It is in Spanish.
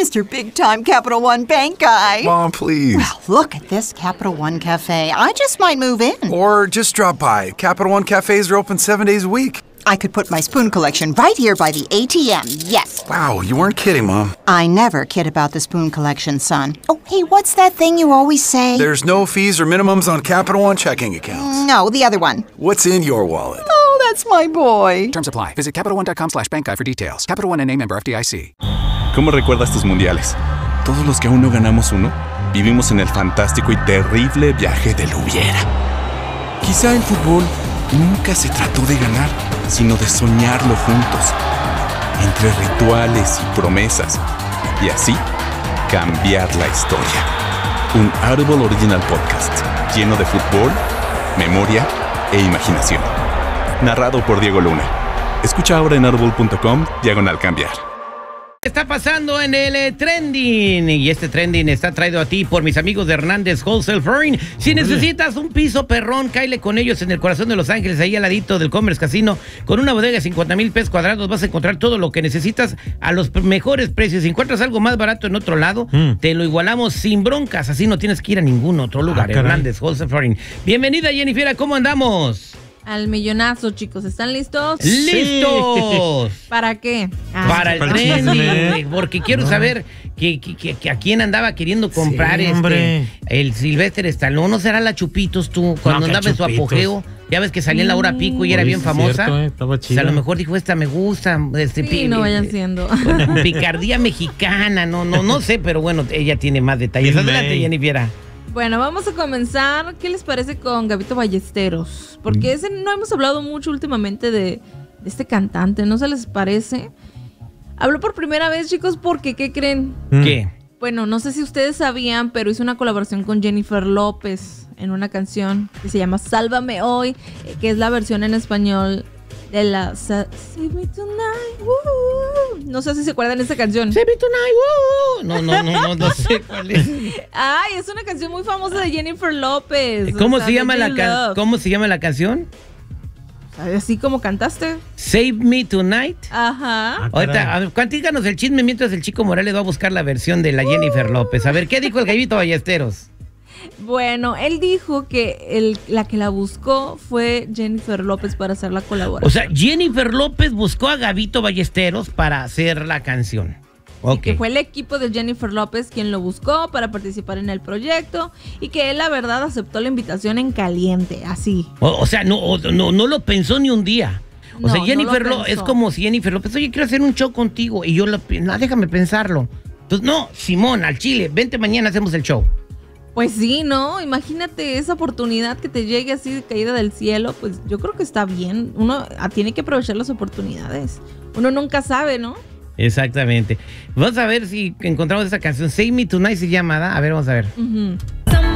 Mr. Big Time Capital One Bank guy. Mom, please. Well, look at this Capital One Cafe. I just might move in. Or just drop by. Capital One cafes are open 7 days a week. I could put my spoon collection right here by the ATM, yes. Wow, you weren't kidding, Mom. I never kid about the spoon collection, son. Oh, hey, what's that thing you always say? There's no fees or minimums on Capital One checking accounts. No, the other one. What's in your wallet? Oh, that's my boy. Terms apply. Visit CapitalOne.com/bankguide for details. Capital One N.A. member FDIC. ¿Cómo recuerdas tus mundiales? Todos los que aún no ganamos uno, vivimos en el fantástico y terrible viaje del hubiera. Quizá el fútbol nunca se trató de ganar, sino de soñarlo juntos, entre rituales y promesas, y así cambiar la historia. Un Audible Original Podcast, lleno de fútbol, memoria e imaginación. Narrado por Diego Luna. Escucha ahora en audible.com/cambiar. Está pasando en el trending, y este trending está traído a ti por mis amigos de Hernández Wholesale Flooring. Si necesitas un piso perrón, cáele con ellos en el corazón de Los Ángeles, ahí al ladito del Commerce Casino. Con una bodega de 50,000 pies cuadrados vas a encontrar todo lo que necesitas a los mejores precios. Si encuentras algo más barato en otro lado, te lo igualamos sin broncas, así no tienes que ir a ningún otro lugar. Hernández Wholesale Flooring. Bienvenida, Jennifer, ¿cómo andamos? Al millonazo, chicos. ¿Están listos? ¡Listos! ¿Para qué? Para el trending, porque quiero saber que a quién andaba queriendo comprar el Sylvester Stallone. ¿No será la Chupitos tú? Cuando andaba en su apogeo, ya ves que salía en la hora pico y era bien famosa. Cierto, estaba chida. O sea, a lo mejor dijo, esta me gusta. Sí, no vayan siendo. Picardía mexicana, no sé, pero bueno, ella tiene más detalles. Adelante, Jennifer. Bueno, vamos a comenzar. ¿Qué les parece con Gabito Ballesteros? Porque no hemos hablado mucho últimamente de este cantante, ¿no se les parece? Habló por primera vez, chicos, porque ¿qué creen? ¿Qué? Bueno, no sé si ustedes sabían, pero hizo una colaboración con Jennifer López en una canción que se llama Sálvame Hoy, que es la versión en español de la Save Me Tonight, woo. No sé si se acuerdan de esa canción. Save Me Tonight, woo. No sé cuál es. Ay, es una canción muy famosa de Jennifer López. ¿Cómo se llama la canción? Así como cantaste. Save Me Tonight. Ajá. Ahorita, a ver, díganos el chisme mientras el Chico Morales va a buscar la versión de la Jennifer López. A ver, ¿qué dijo el Gabito Ballesteros? Bueno, él dijo que la que la buscó fue Jennifer López para hacer la colaboración. O sea, Jennifer López buscó a Gabito Ballesteros para hacer la canción. Y que fue el equipo de Jennifer López quien lo buscó para participar en el proyecto y que él, la verdad, aceptó la invitación en caliente, así. O sea, no lo pensó ni un día. O sea, Jennifer López, es como si Jennifer López, oye, quiero hacer un show contigo. Y yo, déjame pensarlo. Entonces, no, Simón, al Chile, vente mañana, hacemos el show. Pues sí, ¿no? Imagínate esa oportunidad que te llegue así de caída del cielo, pues yo creo que está bien. Uno tiene que aprovechar las oportunidades. Uno nunca sabe, ¿no? Exactamente. Vamos a ver si encontramos esa canción. Save Me Tonight se llama, ¿da? A ver, vamos a ver.